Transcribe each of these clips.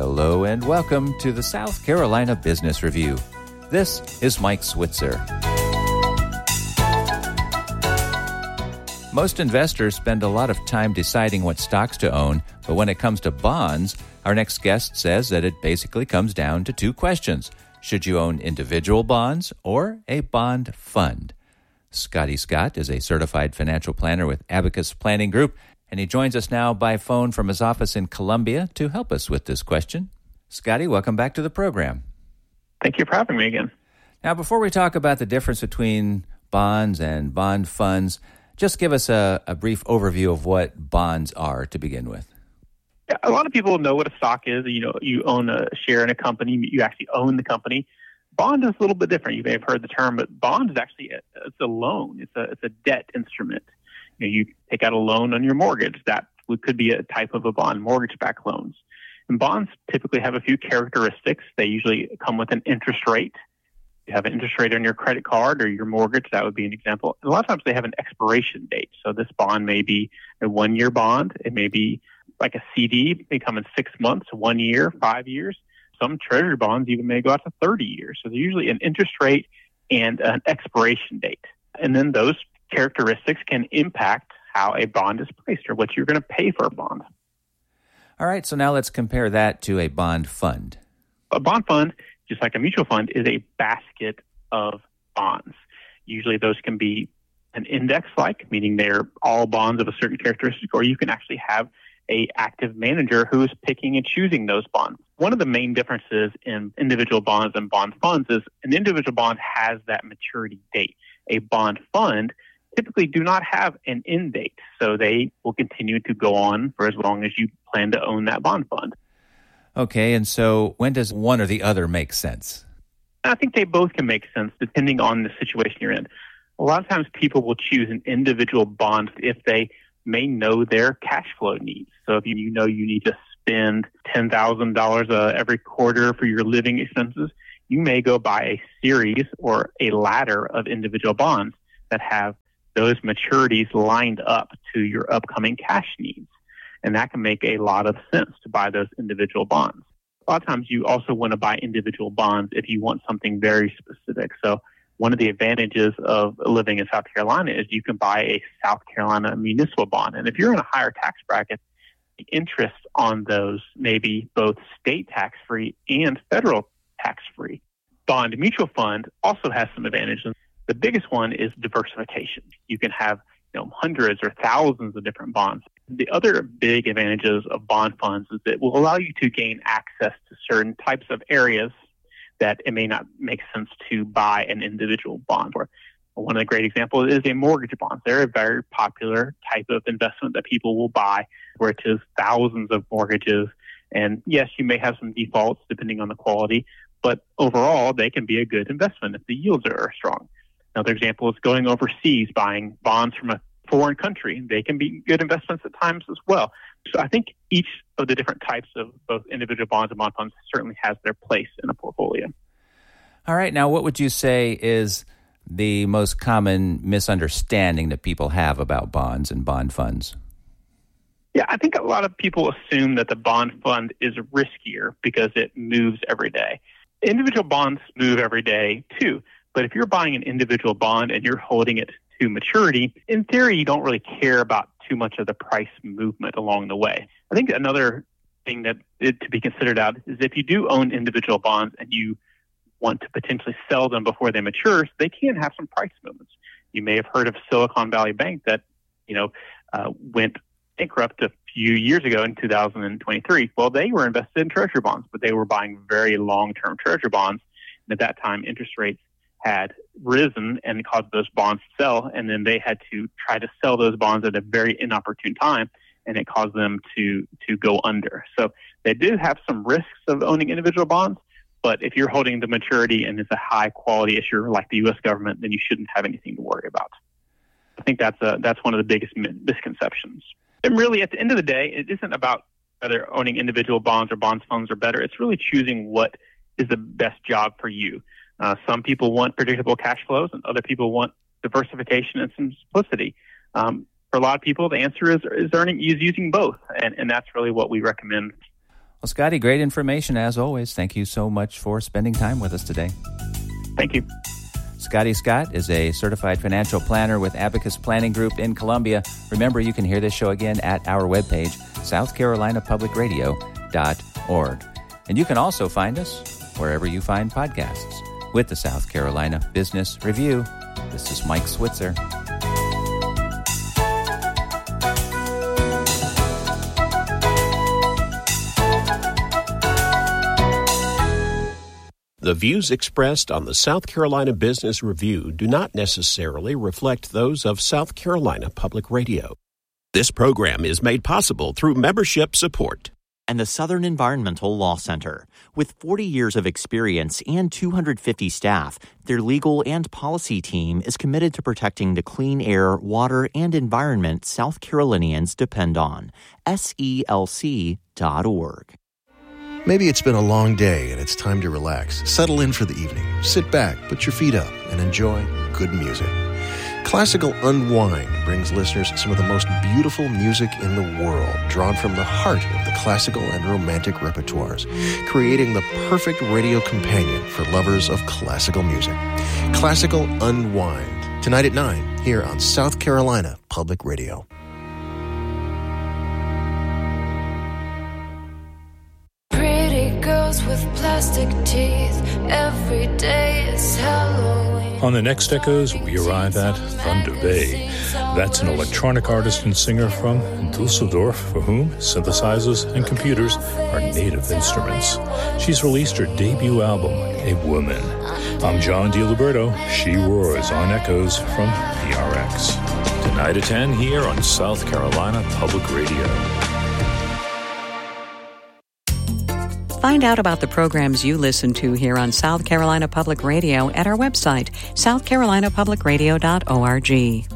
Hello and welcome to the South Carolina Business Review. This is Mike Switzer. Most investors spend a lot of time deciding what stocks to own, but when it comes to bonds, our next guest says that it basically comes down to two questions. Should you own individual bonds or a bond fund? Scotty Scott is a certified financial planner with Abacus Planning Group, and he joins us now by phone from his office in Columbia to help us with this question. Scotty, welcome back to the program. Thank you for having me again. Now, before we talk about the difference between bonds and bond funds, just give us a brief overview of what bonds are to begin with. Yeah, a lot of people know what a stock is. You own a share in a company. You actually own the company. Bond is a little bit different. You may have heard the term, but bond is actually it's a loan. It's a debt instrument. You take out a loan on your mortgage. That could be a type of a bond, mortgage-backed loans. And bonds typically have a few characteristics. They usually come with an interest rate. You have an interest rate on your credit card or your mortgage. That would be an example. And a lot of times they have an expiration date. So this bond may be a 1-year bond. It may be like a CD. They come in 6 months, 1 year, 5 years. Some treasury bonds even may go out to 30 years. So there's usually an interest rate and an expiration date. And then those characteristics can impact how a bond is placed or what you're going to pay for a bond. All right, so now let's compare that to a bond fund. A bond fund, just like a mutual fund, is a basket of bonds. Usually those can be an index-like, meaning they're all bonds of a certain characteristic, or you can actually have an active manager who is picking and choosing those bonds. One of the main differences in individual bonds and bond funds is an individual bond has that maturity date. A bond fund typically do not have an end date, so they will continue to go on for as long as you plan to own that bond fund. Okay, and so when does one or the other make sense? I think they both can make sense depending on the situation you're in. A lot of times people will choose an individual bond if they may know their cash flow needs. So if you know you need to spend $10,000 every quarter for your living expenses, you may go buy a series or a ladder of individual bonds that have those maturities lined up to your upcoming cash needs. And that can make a lot of sense to buy those individual bonds. A lot of times you also want to buy individual bonds if you want something very specific. So one of the advantages of living in South Carolina is you can buy a South Carolina municipal bond. And if you're in a higher tax bracket, the interest on those may be both state tax-free and federal tax-free. Bond mutual fund also has some advantages. The biggest one is diversification. You can have hundreds or thousands of different bonds. The other big advantages of bond funds is that it will allow you to gain access to certain types of areas that it may not make sense to buy an individual bond for. One of the great examples is a mortgage bond. They're a very popular type of investment that people will buy, where it is thousands of mortgages. And yes, you may have some defaults depending on the quality, but overall, they can be a good investment if the yields are strong. Another example is going overseas, buying bonds from a foreign country. They can be good investments at times as well. So I think each of the different types of both individual bonds and bond funds certainly has their place in a portfolio. All right. Now, what would you say is the most common misunderstanding that people have about bonds and bond funds? Yeah, I think a lot of people assume that the bond fund is riskier because it moves every day. Individual bonds move every day too. But if you're buying an individual bond and you're holding it to maturity, in theory, you don't really care about too much of the price movement along the way. I think another thing that is to be considered out is if you do own individual bonds and you want to potentially sell them before they mature, they can have some price movements. You may have heard of Silicon Valley Bank that went bankrupt a few years ago in 2023. Well, they were invested in treasury bonds, but they were buying very long-term treasury bonds. And at that time, interest rates had risen and caused those bonds to sell, and then they had to try to sell those bonds at a very inopportune time, and it caused them to go under. So they do have some risks of owning individual bonds, but if you're holding the maturity and it's a high-quality issuer like the U.S. government, then you shouldn't have anything to worry about. I think that's one of the biggest misconceptions. And really, at the end of the day, it isn't about whether owning individual bonds or bonds funds are better. It's really choosing what is the best job for you. Some people want predictable cash flows, and other people want diversification and simplicity. For a lot of people, the answer is using both, and that's really what we recommend. Well, Scotty, great information as always. Thank you so much for spending time with us today. Thank you. Scotty Scott is a certified financial planner with Abacus Planning Group in Columbia. Remember, you can hear this show again at our webpage, southcarolinapublicradio.org. And you can also find us wherever you find podcasts. With the South Carolina Business Review, this is Mike Switzer. The views expressed on the South Carolina Business Review do not necessarily reflect those of South Carolina Public Radio. This program is made possible through membership support. And the Southern Environmental Law Center. With 40 years of experience and 250 staff, their legal and policy team is committed to protecting the clean air, water, and environment South Carolinians depend on. SELC.org. Maybe it's been a long day and it's time to relax. Settle in for the evening. Sit back, put your feet up, and enjoy good music. Classical Unwind brings listeners some of the most beautiful music in the world, drawn from the heart of the classical and romantic repertoires, creating the perfect radio companion for lovers of classical music. Classical Unwind, tonight at 9, here on South Carolina Public Radio. With plastic teeth, every day is Halloween. On the next Echoes, we arrive at Thunder Bay. That's an electronic artist and singer from Dusseldorf for whom synthesizers and computers are native instruments. She's released her debut album, A Woman. I'm John DiLiberto. She Roars on Echoes from PRX. Tonight at 10 here on South Carolina Public Radio. Find out about the programs you listen to here on South Carolina Public Radio at our website, southcarolinapublicradio.org.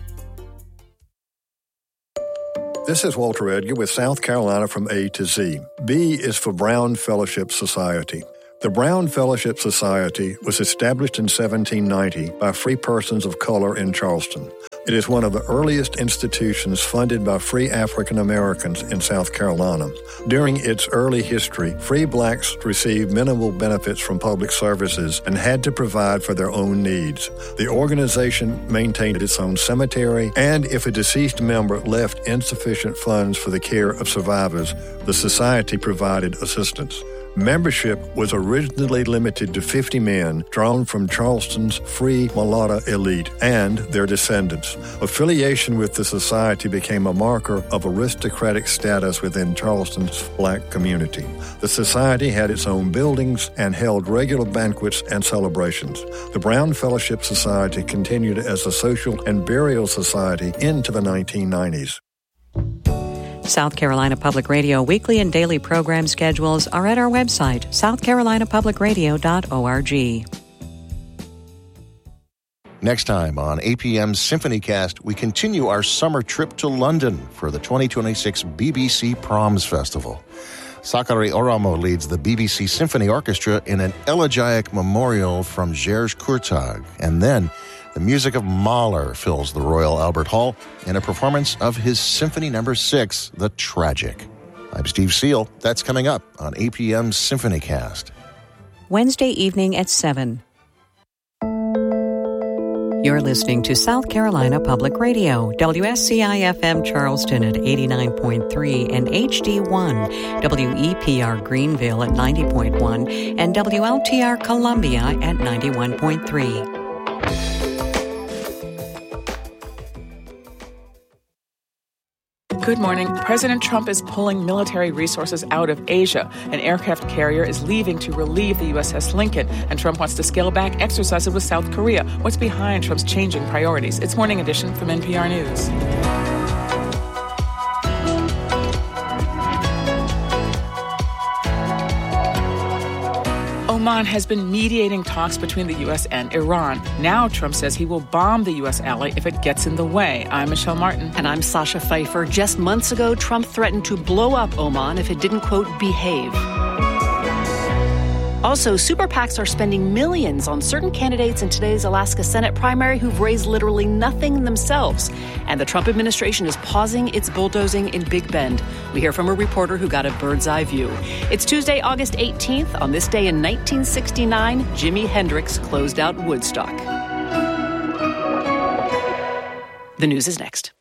This is Walter Edgar with South Carolina from A to Z. B is for Brown Fellowship Society. The Brown Fellowship Society was established in 1790 by free persons of color in Charleston. It is one of the earliest institutions funded by free African Americans in South Carolina. During its early history, free blacks received minimal benefits from public services and had to provide for their own needs. The organization maintained its own cemetery, and if a deceased member left insufficient funds for the care of survivors, the society provided assistance. Membership was originally limited to 50 men drawn from Charleston's free mulatto elite and their descendants. Affiliation with the society became a marker of aristocratic status within Charleston's black community. The society had its own buildings and held regular banquets and celebrations. The Brown Fellowship Society continued as a social and burial society into the 1990s. South Carolina Public Radio weekly and daily program schedules are at our website, southcarolinapublicradio.org. Next time on APM's SymphonyCast, we continue our summer trip to London for the 2026 BBC Proms Festival. Sakari Oramo leads the BBC Symphony Orchestra in an elegiac memorial from Gers Kurtag, and then the music of Mahler fills the Royal Albert Hall in a performance of his Symphony No. 6, The Tragic. I'm Steve Seal. That's coming up on APM's SymphonyCast. Wednesday evening at 7. You're listening to South Carolina Public Radio, WSCI-FM Charleston at 89.3 and HD1, WEPR Greenville at 90.1, and WLTR Columbia at 91.3. Good morning. President Trump is pulling military resources out of Asia. An aircraft carrier is leaving to relieve the USS Lincoln, and Trump wants to scale back exercises with South Korea. What's behind Trump's changing priorities? It's Morning Edition from NPR News. Oman has been mediating talks between the U.S. and Iran. Now Trump says he will bomb the U.S. ally if it gets in the way. I'm Michelle Martin. And I'm Sasha Pfeiffer. Just months ago, Trump threatened to blow up Oman if it didn't, quote, behave. Also, super PACs are spending millions on certain candidates in today's Alaska Senate primary who've raised literally nothing themselves. And the Trump administration is pausing its bulldozing in Big Bend. We hear from a reporter who got a bird's eye view. It's Tuesday, August 18th. On this day in 1969, Jimi Hendrix closed out Woodstock. The news is next.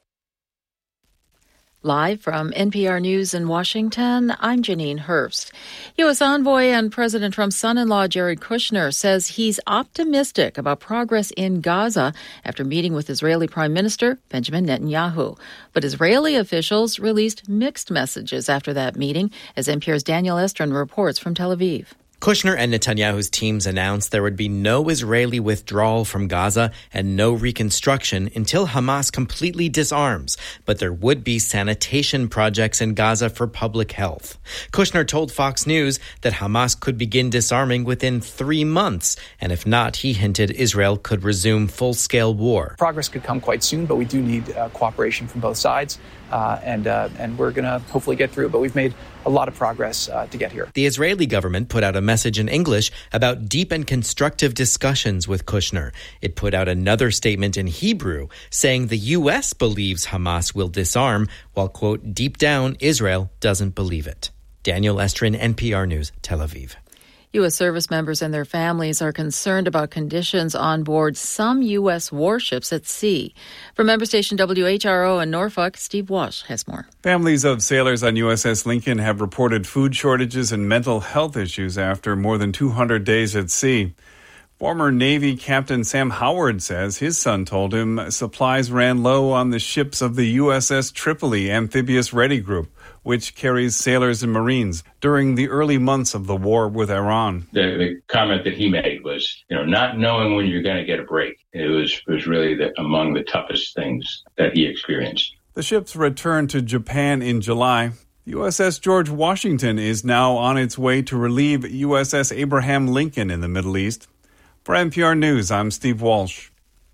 Live from NPR News in Washington, I'm Janine Hurst. U.S. envoy and President Trump's son-in-law Jared Kushner says he's optimistic about progress in Gaza after meeting with Israeli Prime Minister Benjamin Netanyahu. But Israeli officials released mixed messages after that meeting, as NPR's Daniel Estrin reports from Tel Aviv. Kushner and Netanyahu's teams announced there would be no Israeli withdrawal from Gaza and no reconstruction until Hamas completely disarms, but there would be sanitation projects in Gaza for public health. Kushner told Fox News that Hamas could begin disarming within 3 months, and if not, he hinted Israel could resume full-scale war. Progress could come quite soon, but we do need cooperation from both sides, and we're going to hopefully get through it, but we've made a lot of progress to get here. The Israeli government put out a message in English about deep and constructive discussions with Kushner. It put out another statement in Hebrew saying the U.S. believes Hamas will disarm, while, quote, deep down, Israel doesn't believe it. Daniel Estrin, NPR News, Tel Aviv. U.S. service members and their families are concerned about conditions on board some U.S. warships at sea. From member station WHRO in Norfolk, Steve Walsh has more. Families of sailors on USS Lincoln have reported food shortages and mental health issues after more than 200 days at sea. Former Navy Captain Sam Howard says his son told him supplies ran low on the ships of the USS Tripoli Amphibious Ready Group, which carries sailors and Marines during the early months of the war with Iran. The comment that he made was, not knowing when you're going to get a break. It was really among the toughest things that he experienced. The ship's return to Japan in July. The USS George Washington is now on its way to relieve USS Abraham Lincoln in the Middle East. For NPR News, I'm Steve Walsh.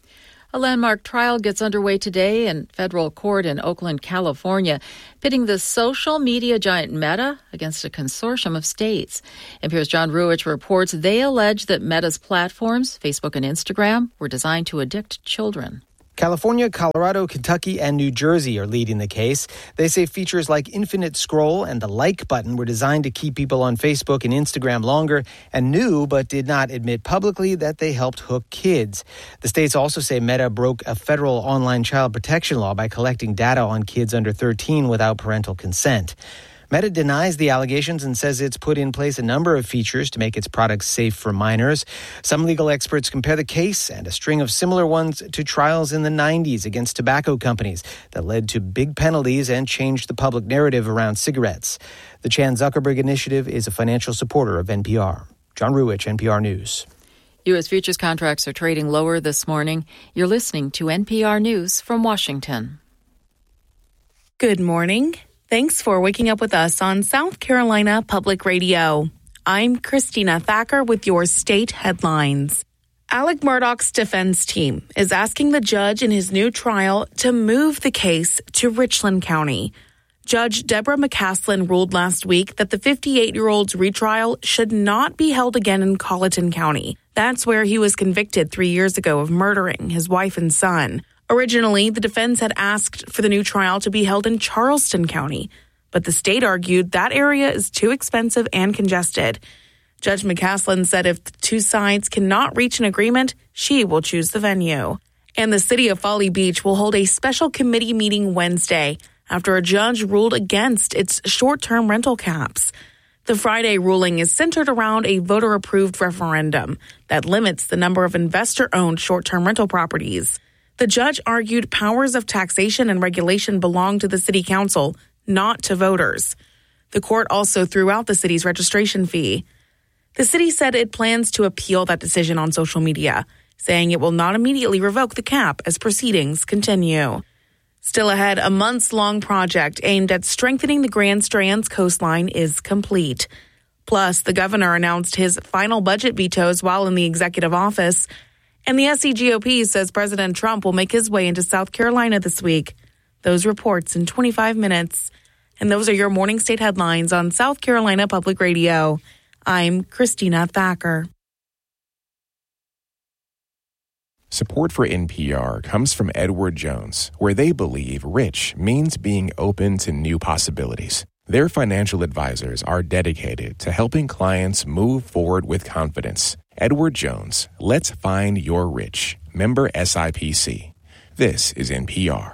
A landmark trial gets underway today in federal court in Oakland, California, pitting the social media giant Meta against a consortium of states. NPR's John Ruich reports they allege that Meta's platforms, Facebook and Instagram, were designed to addict children. California, Colorado, Kentucky, and New Jersey are leading the case. They say features like infinite scroll and the like button were designed to keep people on Facebook and Instagram longer and knew but did not admit publicly that they helped hook kids. The states also say Meta broke a federal online child protection law by collecting data on kids under 13 without parental consent. Meta denies the allegations and says it's put in place a number of features to make its products safe for minors. Some legal experts compare the case and a string of similar ones to trials in the 90s against tobacco companies that led to big penalties and changed the public narrative around cigarettes. The Chan Zuckerberg Initiative is a financial supporter of NPR. John Ruich, NPR News. U.S. futures contracts are trading lower this morning. You're listening to NPR News from Washington. Good morning. Thanks for waking up with us on South Carolina Public Radio. I'm Christina Thacker with your state headlines. Alec Murdaugh's defense team is asking the judge in his new trial to move the case to Richland County. Judge Deborah McCaslin ruled last week that the 58-year-old's retrial should not be held again in Colleton County. That's where he was convicted 3 years ago of murdering his wife and son. Originally, the defense had asked for the new trial to be held in Charleston County, but the state argued that area is too expensive and congested. Judge McCaslin said if the two sides cannot reach an agreement, she will choose the venue. And the city of Folly Beach will hold a special committee meeting Wednesday after a judge ruled against its short-term rental caps. The Friday ruling is centered around a voter-approved referendum that limits the number of investor-owned short-term rental properties. The judge argued powers of taxation and regulation belong to the city council, not to voters. The court also threw out the city's registration fee. The city said it plans to appeal that decision on social media, saying it will not immediately revoke the cap as proceedings continue. Still ahead, a months-long project aimed at strengthening the Grand Strands coastline is complete. Plus, the governor announced his final budget vetoes while in the executive office. And the SCGOP says President Trump will make his way into South Carolina this week. Those reports in 25 minutes. And those are your morning state headlines on South Carolina Public Radio. I'm Christina Thacker. Support for NPR comes from Edward Jones, where they believe rich means being open to new possibilities. Their financial advisors are dedicated to helping clients move forward with confidence. Edward Jones, let's find your rich. Member SIPC. This is NPR.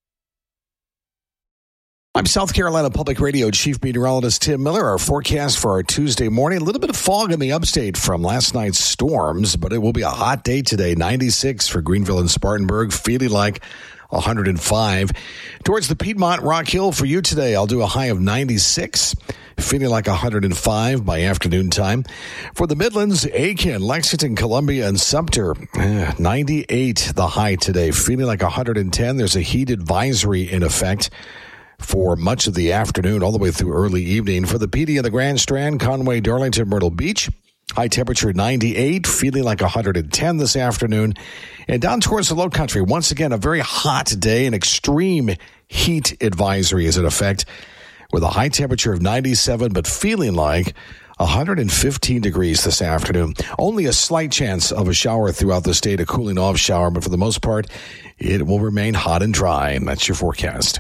I'm South Carolina Public Radio Chief Meteorologist Tim Miller. Our forecast for our Tuesday morning, a little bit of fog in the upstate from last night's storms, but it will be a hot day today. 96 for Greenville and Spartanburg, feeling like 105. Towards the Piedmont Rock Hill for you today, I'll do a high of 96, feeling like 105 by afternoon time. For the Midlands, Aiken, Lexington, Columbia, and Sumter, 98 the high today, feeling like 110. There's a heat advisory in effect for much of the afternoon, all the way through early evening. For the PD and the Grand Strand, Conway, Darlington, Myrtle Beach, high temperature 98, feeling like 110 this afternoon. And down towards the low country, once again, a very hot day. An extreme heat advisory is in effect with a high temperature of 97, but feeling like 115 degrees this afternoon. Only a slight chance of a shower throughout the state, a cooling off shower, but for the most part, it will remain hot and dry. And that's your forecast.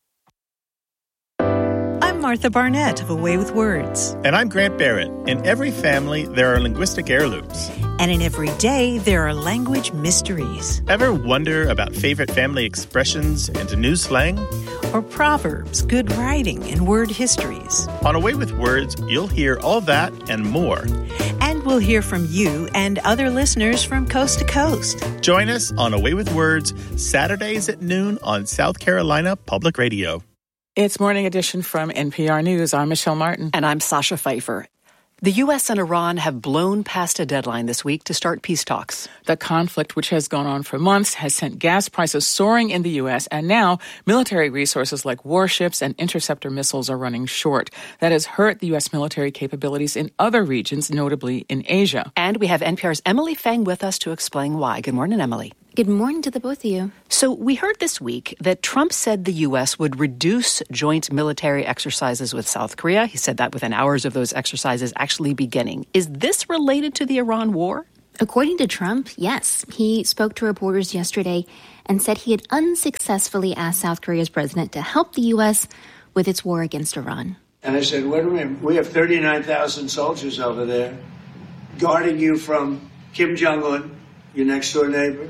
Martha Barnett of Away with Words. And I'm Grant Barrett. In every family, there are linguistic heirlooms. And in every day, there are language mysteries. Ever wonder about favorite family expressions and new slang? Or proverbs, good writing, and word histories. On Away with Words, you'll hear all that and more. And we'll hear from you and other listeners from coast to coast. Join us on Away with Words, Saturdays at noon on South Carolina Public Radio. It's Morning Edition from NPR News. I'm Michelle Martin. And I'm Sasha Pfeiffer. The U.S. and Iran have blown past a deadline this week to start peace talks. The conflict, which has gone on for months, has sent gas prices soaring in the U.S., and now military resources like warships and interceptor missiles are running short. That has hurt the U.S. military capabilities in other regions, notably in Asia. And we have NPR's Emily Feng with us to explain why. Good morning, Emily. Good morning to the both of you. So we heard this week that Trump said the U.S. would reduce joint military exercises with South Korea. He said that within hours of those exercises actually beginning. Is this related to the Iran war? According to Trump, yes. He spoke to reporters yesterday and said he had unsuccessfully asked South Korea's president to help the U.S. with its war against Iran. And I said, wait a minute, we have 39,000 soldiers over there guarding you from Kim Jong-un, your next-door neighbor.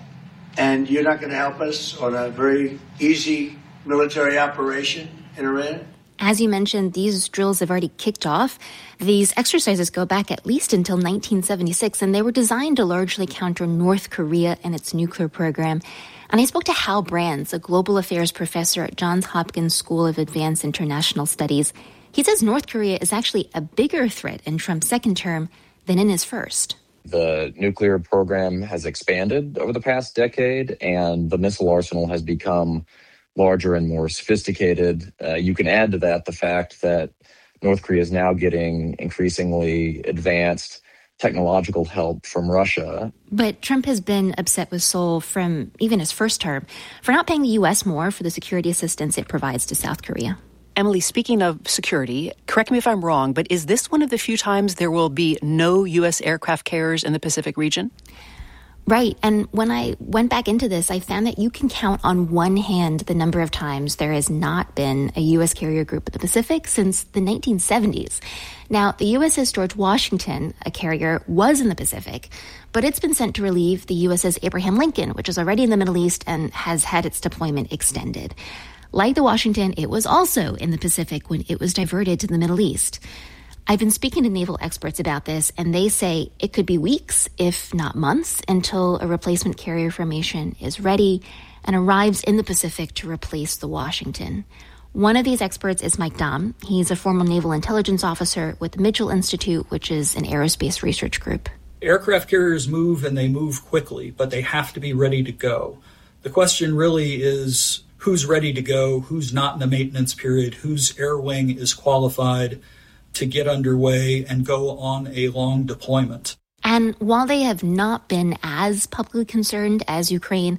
And you're not going to help us on a very easy military operation in Iran? As you mentioned, these drills have already kicked off. These exercises go back at least until 1976, and they were designed to largely counter North Korea and its nuclear program. And I spoke to Hal Brands, a global affairs professor at Johns Hopkins School of Advanced International Studies. He says North Korea is actually a bigger threat in Trump's second term than in his first. The nuclear program has expanded over the past decade, and the missile arsenal has become larger and more sophisticated. You can add to that the fact that North Korea is now getting increasingly advanced technological help from Russia. But Trump has been upset with Seoul from even his first term for not paying the U.S. more for the security assistance it provides to South Korea. Emily, speaking of security, correct me if I'm wrong, but is this one of the few times there will be no U.S. aircraft carriers in the Pacific region? Right. And when I went back into this, I found that you can count on one hand the number of times there has not been a U.S. carrier group in the Pacific since the 1970s. Now, the USS George Washington, a carrier, was in the Pacific, but it's been sent to relieve the USS Abraham Lincoln, which is already in the Middle East and has had its deployment extended. Like the Washington, it was also in the Pacific when it was diverted to the Middle East. I've been speaking to naval experts about this, and they say it could be weeks, if not months, until a replacement carrier formation is ready and arrives in the Pacific to replace the Washington. One of these experts is Mike Dahm. He's a former naval intelligence officer with the Mitchell Institute, which is an aerospace research group. Aircraft carriers move, and they move quickly, but they have to be ready to go. The question really is who's ready to go, who's not in the maintenance period, whose air wing is qualified to get underway and go on a long deployment. And while they have not been as publicly concerned as Ukraine,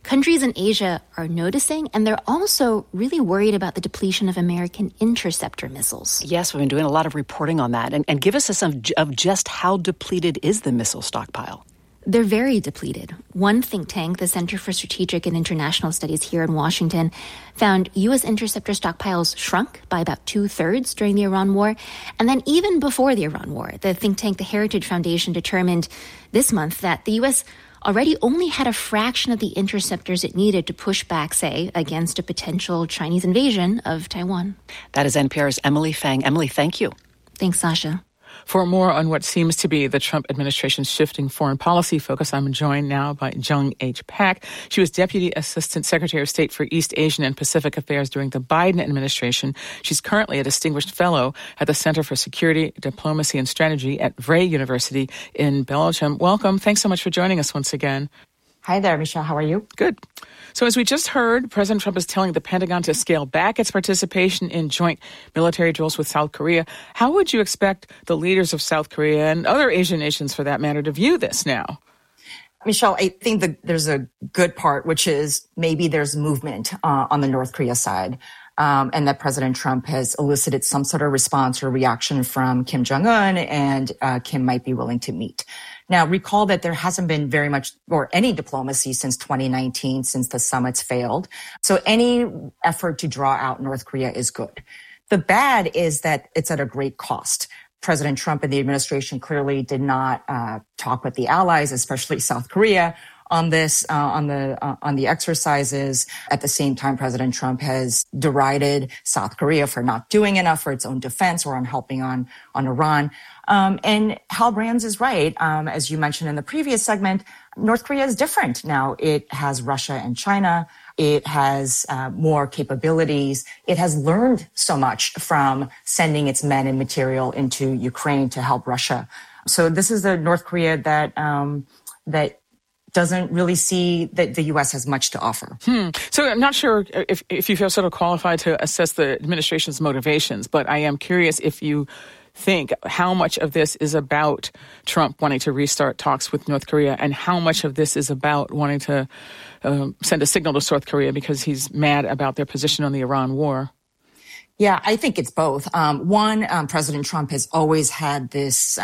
Countries in Asia are noticing, and they're also really worried about the depletion of American interceptor missiles. Yes, we've been doing a lot of reporting on that. And give us a sense of just how depleted is the missile stockpile? They're very depleted. One think tank, the Center for Strategic and International Studies here in Washington, found U.S. interceptor stockpiles shrunk by about 2/3 during the Iran war. And then even before the Iran war, the think tank, the Heritage Foundation, determined this month that the U.S. already only had a fraction of the interceptors it needed to push back, say, against a potential Chinese invasion of Taiwan. That is NPR's Emily Fang. Emily, thank you. Thanks, Sasha. For more on what seems to be the Trump administration's shifting foreign policy focus, I'm joined now by Jung H. Pak. She was Deputy Assistant Secretary of State for East Asian and Pacific Affairs during the Biden administration. She's currently a distinguished fellow at the Center for Security, Diplomacy, and Strategy at Vrije University in Belgium. Welcome. Thanks so much for joining us once again. Hi there, Michelle. How are you? Good. So as we just heard, President Trump is telling the Pentagon to scale back its participation in joint military drills with South Korea. How would you expect the leaders of South Korea and other Asian nations, for that matter, to view this now? Michelle, I think there's a good part, which is maybe there's movement on the North Korea side. And that President Trump has elicited some sort of response or reaction from Kim Jong-un, and Kim might be willing to meet. Now, recall that there hasn't been very much or any diplomacy since 2019, since the summits failed. So any effort to draw out North Korea is good. The bad is that it's at a great cost. President Trump and the administration clearly did not talk with the allies, especially South Korea, on this, on the exercises. At the same time, President Trump has derided South Korea for not doing enough for its own defense or on helping on Iran. And Hal Brands is right. As you mentioned in the previous segment, North Korea is different now. It has Russia and China. It has more capabilities. It has learned so much from sending its men and material into Ukraine to help Russia. So this is the North Korea that doesn't really see that the U.S. has much to offer. So I'm not sure if you feel sort of qualified to assess the administration's motivations, but I am curious if you think how much of this is about Trump wanting to restart talks with North Korea and how much of this is about wanting to send a signal to South Korea because he's mad about their position on the Iran war. Yeah, I think it's both. President Trump has always had this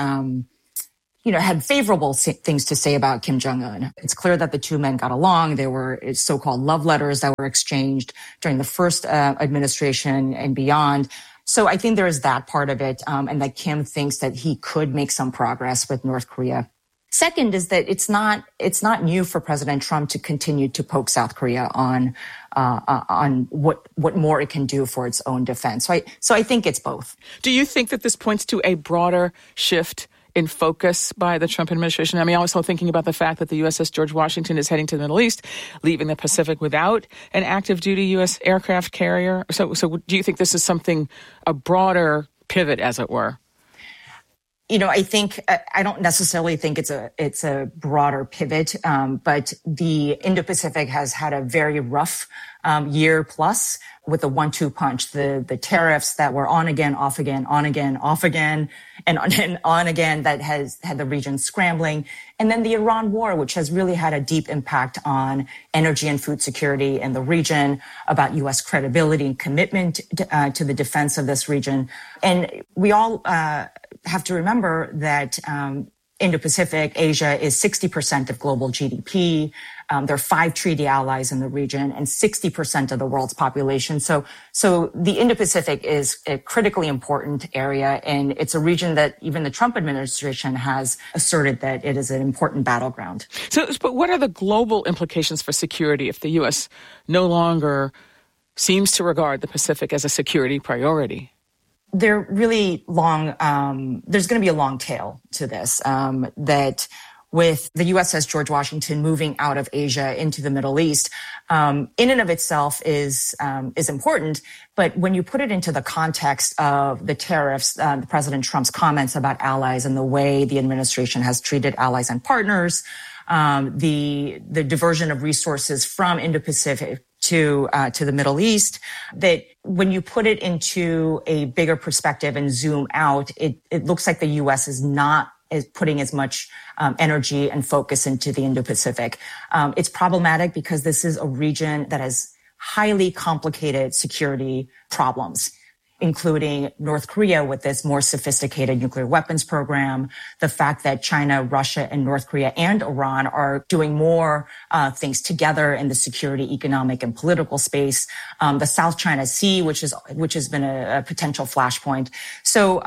had favorable things to say about Kim Jong-un. It's clear that the two men got along. There were so-called love letters that were exchanged during the first administration and beyond. So I think there is that part of it, and that Kim thinks that he could make some progress with North Korea. Second is that it's not new for President Trump to continue to poke South Korea on what more it can do for its own defense. So I think it's both. Do you think that this points to a broader shift in focus by the Trump administration? I mean, also thinking about the fact that the USS George Washington is heading to the Middle East, leaving the Pacific without an active duty U.S. aircraft carrier. So do you think this is a broader pivot, as it were? I don't necessarily think it's a broader pivot, but the Indo-Pacific has had a very rough year plus with the 1-2 punch, the tariffs that were on again, off again, on again, off again, and on again, that has had the region scrambling. And then the Iran war, which has really had a deep impact on energy and food security in the region, about U.S. credibility and commitment to the defense of this region. And we all have to remember that Indo-Pacific, Asia is 60% of global GDP. There are 5 treaty allies in the region and 60% of the world's population. So the Indo-Pacific is a critically important area, and it's a region that even the Trump administration has asserted that it is an important battleground. But what are the global implications for security if the U.S. no longer seems to regard the Pacific as a security priority? They're really long. There's going to be a long tail to this, that with the USS George Washington moving out of Asia into the Middle East, in and of itself is important. But when you put it into the context of the tariffs, President Trump's comments about allies and the way the administration has treated allies and partners, the diversion of resources from Indo-Pacific to the Middle East, that when you put it into a bigger perspective and zoom out, it looks like the U.S. is not is putting as much energy and focus into the Indo-Pacific. It's problematic because this is a region that has highly complicated security problems, including North Korea with this more sophisticated nuclear weapons program, the fact that China, Russia, and North Korea and Iran are doing more things together in the security, economic, and political space, the South China Sea, which has been a potential flashpoint. So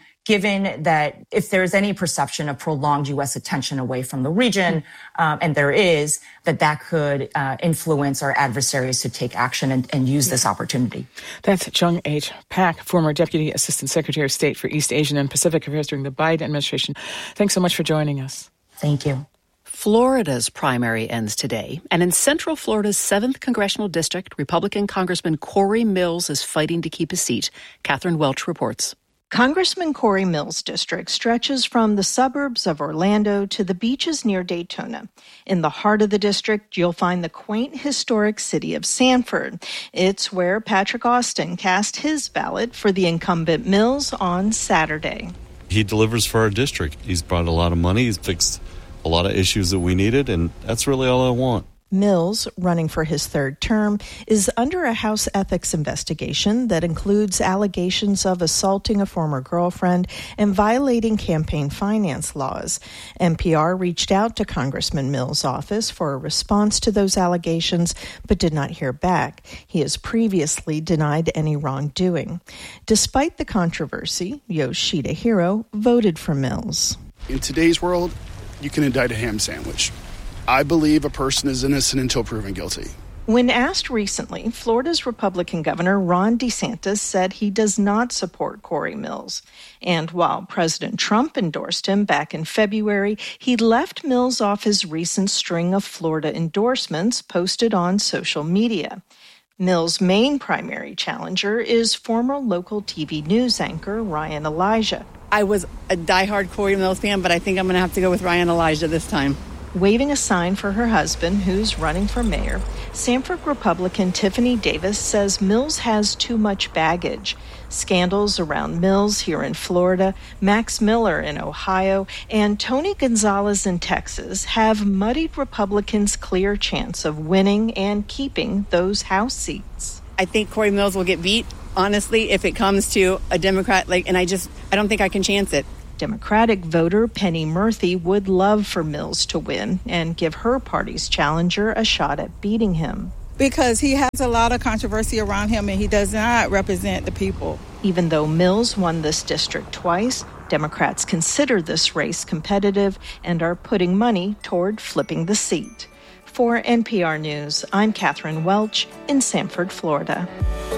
given that if there's any perception of prolonged U.S. attention away from the region, and there is, that could influence our adversaries to take action and use this opportunity. That's Jung H. Pak, former Deputy Assistant Secretary of State for East Asian and Pacific Affairs during the Biden administration. Thanks so much for joining us. Thank you. Florida's primary ends today, and in Central Florida's 7th Congressional District, Republican Congressman Corey Mills is fighting to keep his seat. Catherine Welch reports. Congressman Corey Mills' district stretches from the suburbs of Orlando to the beaches near Daytona. In the heart of the district, you'll find the quaint historic city of Sanford. It's where Patrick Austin cast his ballot for the incumbent Mills on Saturday. He delivers for our district. He's brought a lot of money. He's fixed a lot of issues that we needed, and that's really all I want. Mills, running for his third term, is under a House ethics investigation that includes allegations of assaulting a former girlfriend and violating campaign finance laws. NPR reached out to Congressman Mills' office for a response to those allegations, but did not hear back. He has previously denied any wrongdoing. Despite the controversy, Yoshida Hiro voted for Mills. In today's world, you can indict a ham sandwich. I believe a person is innocent until proven guilty. When asked recently, Florida's Republican Governor Ron DeSantis said he does not support Corey Mills. And while President Trump endorsed him back in February, he left Mills off his recent string of Florida endorsements posted on social media. Mills' main primary challenger is former local TV news anchor Ryan Elijah. I was a diehard Corey Mills fan, but I think I'm going to have to go with Ryan Elijah this time. Waving a sign for her husband, who's running for mayor, Sanford Republican Tiffany Davis says Mills has too much baggage. Scandals around Mills here in Florida, Max Miller in Ohio, and Tony Gonzalez in Texas have muddied Republicans' clear chance of winning and keeping those House seats. I think Corey Mills will get beat, honestly, if it comes to a Democrat, and I don't think I can chance it. Democratic voter Penny Murphy would love for Mills to win and give her party's challenger a shot at beating him. Because he has a lot of controversy around him and he does not represent the people. Even though Mills won this district twice, Democrats consider this race competitive and are putting money toward flipping the seat. For NPR News, I'm Catherine Welch in Sanford, Florida.